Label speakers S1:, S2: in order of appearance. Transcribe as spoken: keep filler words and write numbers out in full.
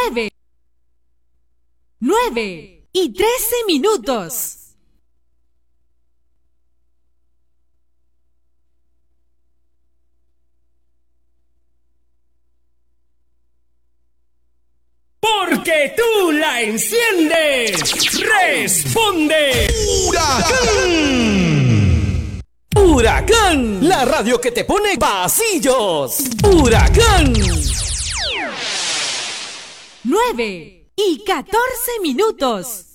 S1: nueve, nueve y trece minutos.
S2: Porque tú la enciendes, responde Huracán. Huracán, la radio que te pone pasillos. Huracán.
S1: nueve y catorce minutos.